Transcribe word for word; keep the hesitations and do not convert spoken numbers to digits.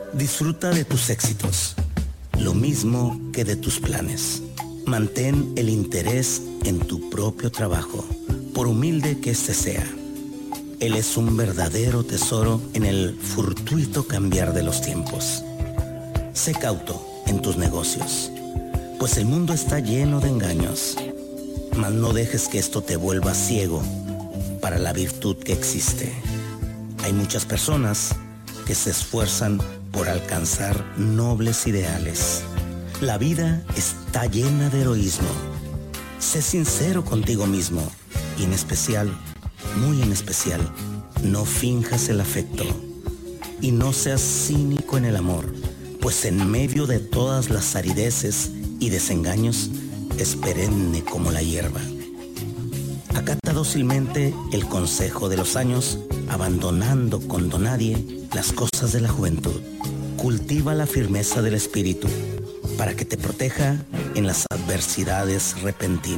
Disfruta de tus éxitos, lo mismo que de tus planes. Mantén el interés en tu propio trabajo, por humilde que éste sea. Él es un verdadero tesoro en el fortuito cambiar de los tiempos. Sé cauto en tus negocios, pues el mundo está lleno de engaños. Mas no dejes que esto te vuelva ciego para la virtud que existe. Hay muchas personas que se esfuerzan por alcanzar nobles ideales. La vida está llena de heroísmo. Sé sincero contigo mismo y en especial, muy en especial, no finjas el afecto y no seas cínico en el amor, pues en medio de todas las arideces y desengaños es perenne como la hierba. Acata dócilmente el consejo de los años, abandonando con donadie las cosas de la juventud. Cultiva la firmeza del espíritu para que te proteja en las adversidades repentinas.